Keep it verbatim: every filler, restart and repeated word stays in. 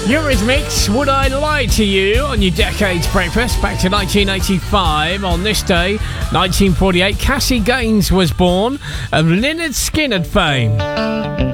Eurythmics, Would I Lie to You on your Decades Breakfast. Back to nineteen eighty-five. On this day, nineteen forty-eight, Cassie Gaines was born, of Lynyrd Skynyrd fame.